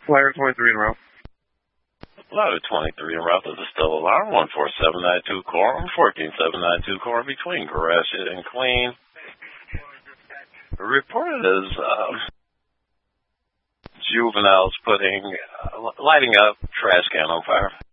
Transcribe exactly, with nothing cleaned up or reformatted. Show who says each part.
Speaker 1: Flyer twenty-three in route.
Speaker 2: Ladder twenty-three en route to the still alarm, one four seven nine two quorum, fourteen seven nine two quorum between Garage and Clean. Reported as uh, juveniles putting, uh, lighting up trash can on fire.